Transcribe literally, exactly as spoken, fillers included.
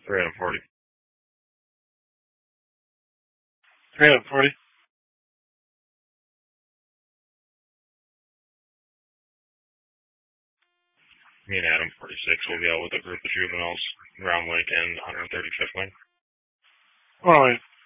three hundred forty. three hundred forty. Me and Adam, forty-six, will be out with a group of juveniles, Round Lake and one hundred thirty-fifth Wing. All right.